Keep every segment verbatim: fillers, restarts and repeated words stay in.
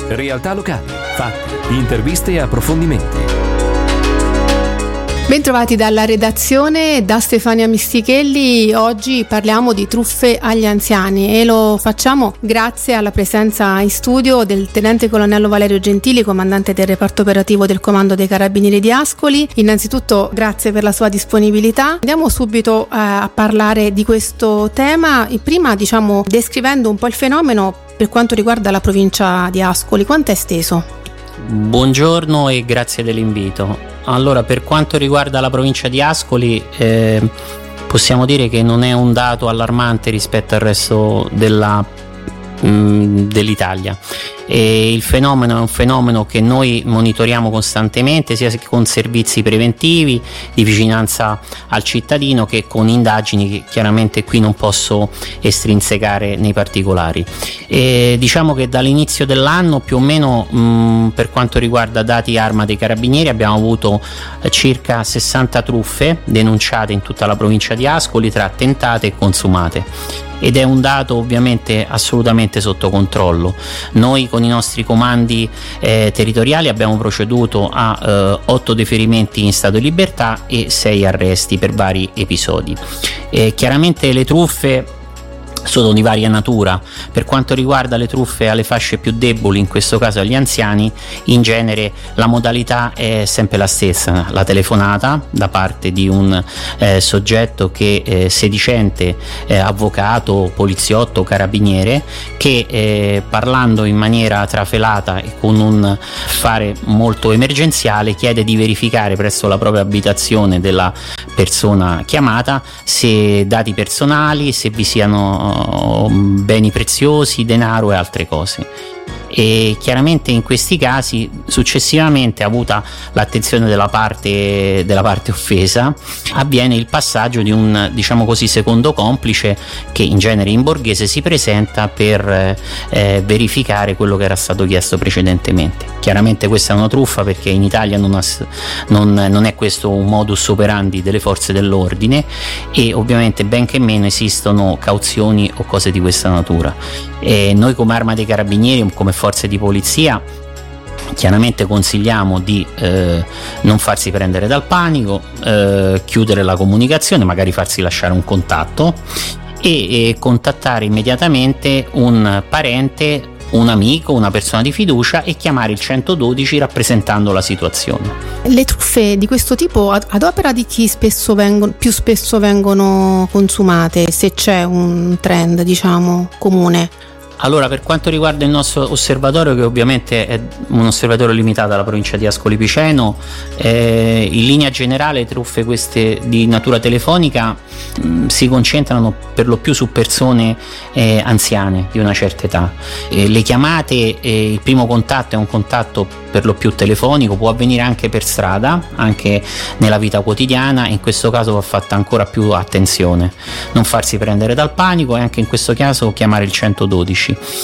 Realtà locali, fatti, interviste e approfondimenti. Bentrovati dalla redazione, da Stefania Mistichelli. Oggi parliamo di truffe agli anziani e lo facciamo grazie alla presenza in studio del tenente colonnello Valerio Gentili, comandante del reparto operativo del Comando dei Carabinieri di Ascoli. Innanzitutto grazie per la sua disponibilità. Andiamo subito eh, a parlare di questo tema, prima diciamo descrivendo un po' il fenomeno per quanto riguarda la provincia di Ascoli. Quanto è esteso? Buongiorno e grazie dell'invito. Allora, per quanto riguarda la provincia di Ascoli, eh, possiamo dire che non è un dato allarmante rispetto al resto della, mh, dell'Italia. E il fenomeno è un fenomeno che noi monitoriamo costantemente, sia con servizi preventivi di vicinanza al cittadino che con indagini che chiaramente qui non posso estrinsecare nei particolari. E diciamo che dall'inizio dell'anno più o meno mh, per quanto riguarda dati Arma dei Carabinieri abbiamo avuto eh, circa sessanta truffe denunciate in tutta la provincia di Ascoli tra tentate e consumate. Ed è un dato ovviamente assolutamente sotto controllo. Noi con i nostri comandi eh, territoriali abbiamo proceduto a eh, otto deferimenti in stato di libertà e sei arresti per vari episodi. Eh, chiaramente le truffe sono di varia natura. Per quanto riguarda le truffe alle fasce più deboli, in questo caso agli anziani, in genere la modalità è sempre la stessa: la telefonata da parte di un eh, soggetto che eh, sedicente, eh, avvocato, poliziotto, carabiniere, che eh, parlando in maniera trafelata e con un fare molto emergenziale chiede di verificare presso la propria abitazione della persona chiamata se dati personali, se vi siano beni preziosi, denaro e altre cose. E chiaramente in questi casi successivamente, avuta l'attenzione della parte della parte offesa, avviene il passaggio di un, diciamo così, secondo complice che in genere in borghese si presenta per eh, verificare quello che era stato chiesto precedentemente. Chiaramente questa è una truffa perché in Italia non, ha, non, non è questo un modus operandi delle forze dell'ordine e ovviamente benché meno esistono cauzioni o cose di questa natura. E noi come Arma dei Carabinieri, come forze di polizia, chiaramente consigliamo di eh, non farsi prendere dal panico, eh, chiudere la comunicazione, magari farsi lasciare un contatto e, e contattare immediatamente un parente, un amico, una persona di fiducia e chiamare il centododici rappresentando la situazione. Le truffe di questo tipo ad, ad opera di chi spesso vengono, più spesso vengono consumate, se c'è un trend diciamo comune? Allora, per quanto riguarda il nostro osservatorio, che ovviamente è un osservatorio limitato alla provincia di Ascoli Piceno, eh, in linea generale truffe queste di natura telefonica mh, si concentrano per lo più su persone eh, anziane di una certa età. Eh, le chiamate, eh, il primo contatto è un contatto per lo più telefonico, può avvenire anche per strada, anche nella vita quotidiana. In questo caso va fatta ancora più attenzione, non farsi prendere dal panico e anche in questo caso chiamare il centododici.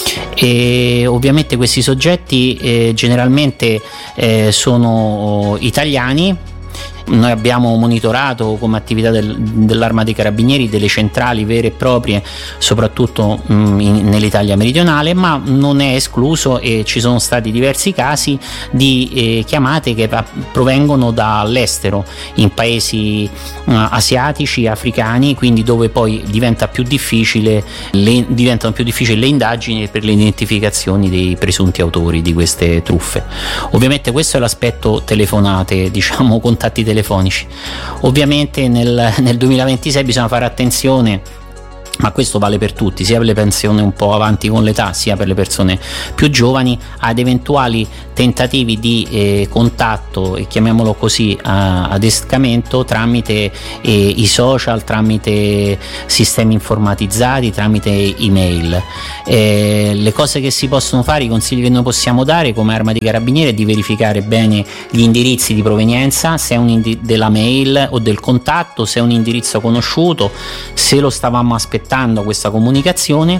E ovviamente questi soggetti eh, generalmente eh, sono italiani. Noi abbiamo monitorato come attività del, dell'Arma dei Carabinieri delle centrali vere e proprie, soprattutto mh, in, nell'Italia meridionale, ma non è escluso e ci sono stati diversi casi di eh, chiamate che provengono dall'estero, in paesi uh, asiatici, africani, quindi dove poi diventa più difficile le, diventano più difficili le indagini per le identificazioni dei presunti autori di queste truffe. Ovviamente questo è l'aspetto telefonate, diciamo contatti telefonici. Ovviamente nel, nel duemilaventisei bisogna fare attenzione, ma questo vale per tutti, sia per le persone un po' avanti con l'età sia per le persone più giovani, ad eventuali tentativi di eh, contatto, e chiamiamolo così, a, adescamento tramite eh, i social, tramite sistemi informatizzati, tramite email. Eh, le cose che si possono fare, i consigli che noi possiamo dare come Arma dei Carabinieri è di verificare bene gli indirizzi di provenienza, se è un indi- della mail o del contatto, se è un indirizzo conosciuto, se lo stavamo aspettando questa comunicazione.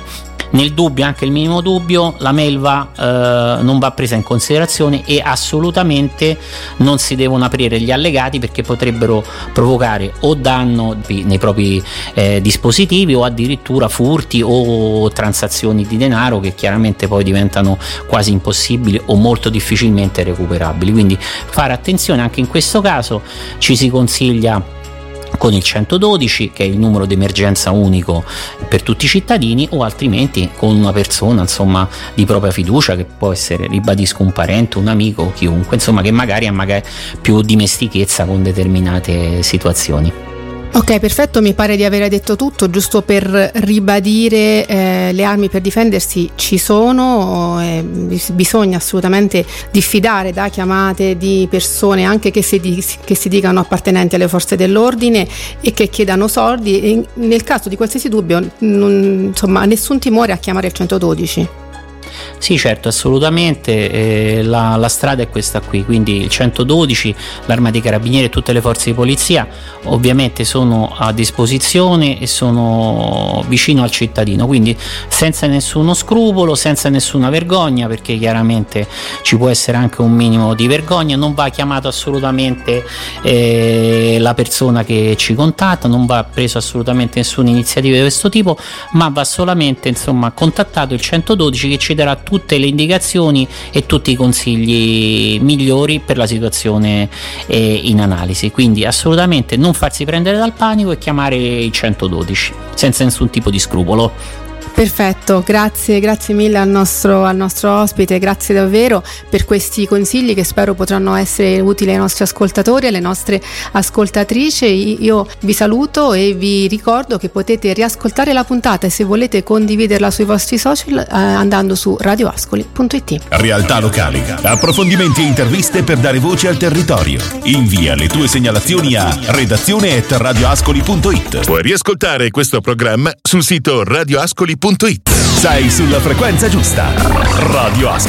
nel dubbio, anche il minimo dubbio, la mail va, eh, non va presa in considerazione e assolutamente non si devono aprire gli allegati, perché potrebbero provocare o danno nei propri eh, dispositivi o addirittura furti o transazioni di denaro che chiaramente poi diventano quasi impossibili o molto difficilmente recuperabili. Quindi fare attenzione anche in questo caso. Ci si consiglia con il centododici, che è il numero d'emergenza unico per tutti i cittadini, o altrimenti con una persona, insomma, di propria fiducia, che può essere, ribadisco, un parente, un amico, chiunque, insomma, che magari ha magari più dimestichezza con determinate situazioni. Ok, perfetto, mi pare di aver detto tutto. Giusto per ribadire, eh, le armi per difendersi ci sono, eh, bisogna assolutamente diffidare da chiamate di persone anche che si, di, che si dicano appartenenti alle forze dell'ordine e che chiedano soldi, e nel caso di qualsiasi dubbio, non, insomma, nessun timore a chiamare il centododici. Sì, certo, assolutamente, eh, la, la strada è questa qui, quindi il centododici, l'Arma dei Carabinieri e tutte le forze di polizia ovviamente sono a disposizione e sono vicino al cittadino, quindi senza nessuno scrupolo, senza nessuna vergogna, perché chiaramente ci può essere anche un minimo di vergogna. Non va chiamato assolutamente eh, la persona che ci contatta, non va preso assolutamente nessuna iniziativa di questo tipo, ma va solamente, insomma, contattato il centododici, che ci darà tutte le indicazioni e tutti i consigli migliori per la situazione eh, in analisi. Quindi assolutamente non farsi prendere dal panico e chiamare il centododici senza nessun tipo di scrupolo. Perfetto, grazie, grazie mille al nostro, al nostro ospite, grazie davvero per questi consigli che spero potranno essere utili ai nostri ascoltatori e alle nostre ascoltatrici. Io vi saluto e vi ricordo che potete riascoltare la puntata e, se volete, condividerla sui vostri social eh, andando su radio ascoli punto it. Realtà locali, approfondimenti e interviste per dare voce al territorio. Invia le tue segnalazioni a redazione at radioascoli punto it. Puoi riascoltare questo programma sul sito radioascoli punto it. Sei sulla frequenza giusta. Radio Ascoli.